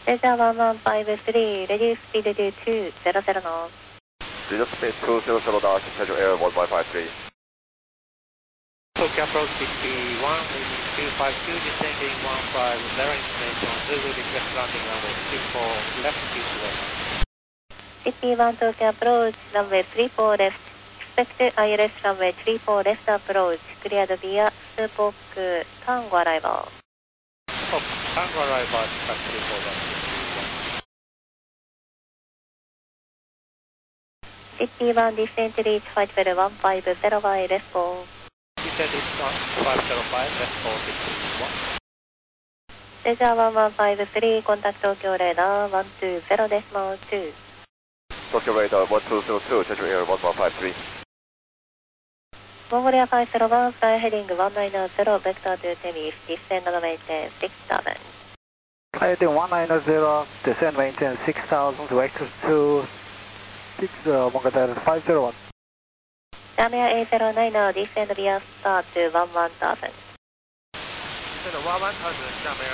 Cesar 1153, reduce speed to 200 knots. Reduce speed 200 knots, schedule air 1153. Tokyo approach BP1, 252, descending 150, information, Zulu request landing runway 34 left, keep left. BP1 Tokyo approach, runway 34 left. Expect ILS runway 34 left approach, cleared via Spock Tango arrival. Spock Tango arrival, dispatch 34 left. BP1 descent reach flight level 150 by response. Descent reach 1505, response 661. Cesar 1153, contact Tokyo radar 120.2. Tokyo radar 1202, schedule air 1153. Mongolia 501, fly heading 190, vector to Temis, descend and maintain 6000. Fly heading 190, descend maintain 6000, vector to 60, Mongolia 501. Damia A09, descend via start to 11000. Descend 11000, Damia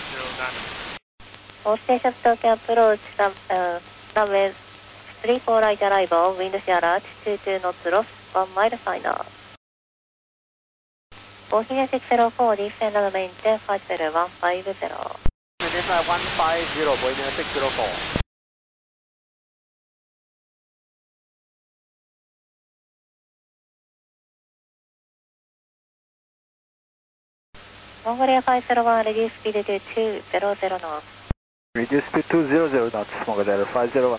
A09. All stations Tokyo approach, runway 34 right arrival, wind shear alert, 22 knots lost, 1 mile final. Bohemia 604, descend and maintain flight level 150. Descend 150, Bohemia 604. Mongolia 501, reduce speed to 200 knots. Reduce speed 200 knots, Mongolia 501.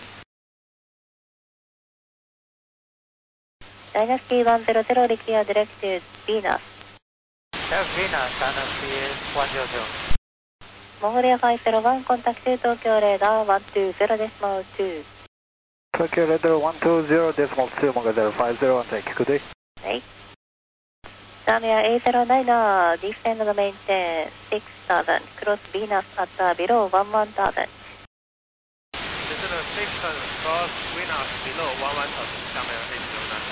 Dynasty 100, declare direct to Venus. Venus, Dynasty 100. Mongolia 501, contact Tokyo radar 120.2. Tokyo radar 120.2, Mongolia 501, thank you, good day. Right. Damia A09, descend and maintain 6000, cross Venus at below 11000. Descend 6000, cross Venus below 11000, Damia A09.